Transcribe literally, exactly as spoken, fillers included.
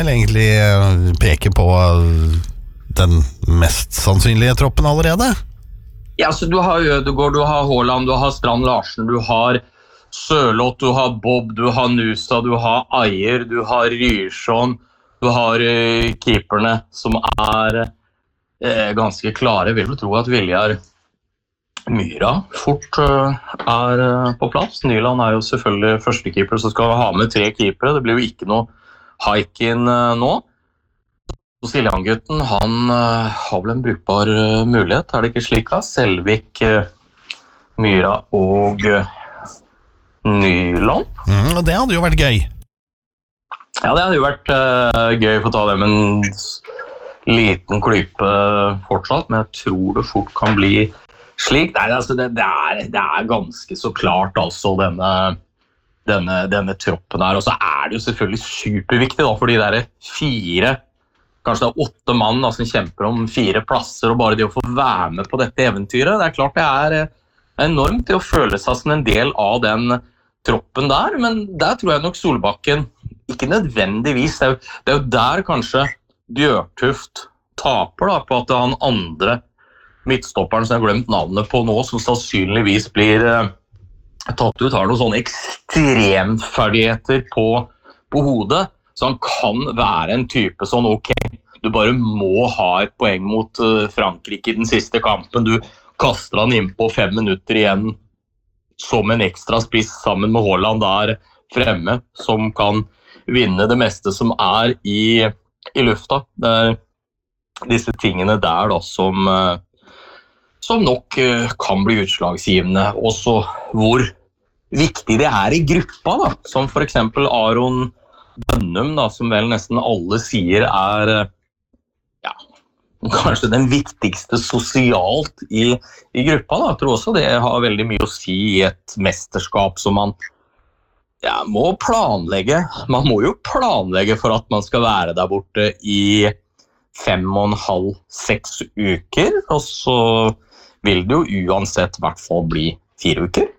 vel egentlig peke på den mest sannsynlige troppen allerede. Ja, så du har Ødegaard, du har Haaland, du har Strand Larsen, du har Sørloth, du har Bob, du har Nusa, du har Ajer, du har Ryerson, du har uh, keeperne som er uh, ganske klare. Jeg vil vel tro at Viljar Myra fort uh, er uh, på plass. Nyland er jo selvfølgelig første keeper, så skal vi ha med tre keepere. Det blir jo ikke noe hike-in uh, nå. Siljan-gutten, han uh, har vel en brukbar uh, mulighet, er det ikke slik da? Selvik, uh, Myra og uh, Nyland. Mm, og det hadde jo vært gøy. Ja, det hadde jo vært uh, gøy for å ta det med en liten klype fortsatt, men jeg tror det fort kan bli slik. Nei, altså, det, det, er, det er ganske så klart altså denne, denne, denne troppen her, og så er det jo selvfølgelig superviktig da, for de der fire kanskje det er åtte mann da, som kjemper om fire plasser, og bare det å få være med på dette eventyret, det er klart det er enormt det å føle seg som en del av den troppen der, men der tror jeg nok Solbakken, ikke nødvendigvis, det er jo, det er jo der kanskje Bjørtuft taper da, på at han andre midtstopperen som jeg har glemt navnet på nå, som sannsynligvis blir eh, tatt ut, har noen sånne ekstremferdigheter på, på hodet, så han kan være en type sånn, ok, du bare må ha et poeng mot uh, Frankrike i den siste kampen, du kaster han inn på fem minutter igjen som en ekstra spiss sammen med Haaland der fremme, som kan vinne det meste som er i, i lufta. Det er disse tingene der da, som, uh, som nok uh, kan bli utslagsgivende, også hvor viktig det er i gruppa, da, som for eksempel Aron Bønnum, da, som vel nesten alle sier er ja, kanskje den viktigste sosialt i, i gruppa. Da. Jeg tror også det har veldig mye å si i et mesterskap som man ja, må planlegge. Man må jo planlegge for at man skal være der borte i fem og en halv, seks uker, og så vil det jo uansett i hvert fall bli fire uker.